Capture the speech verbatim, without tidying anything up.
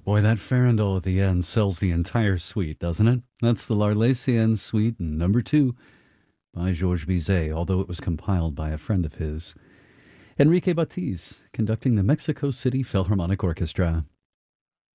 Boy, that farandole at the end sells the entire suite, doesn't it? That's the L'Arlésienne Suite number two by Georges Bizet, although it was compiled by a friend of his. Enrique Batiz, conducting the Mexico City Philharmonic Orchestra.